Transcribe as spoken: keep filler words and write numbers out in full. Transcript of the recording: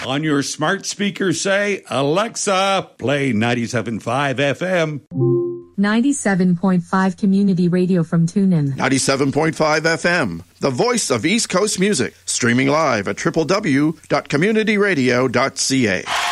On your smart speaker, say, Alexa, play ninety-seven point five F M. ninety-seven point five Community Radio from TuneIn. ninety-seven point five F M, the voice of East Coast music. Streaming live at w w w dot community radio dot c a.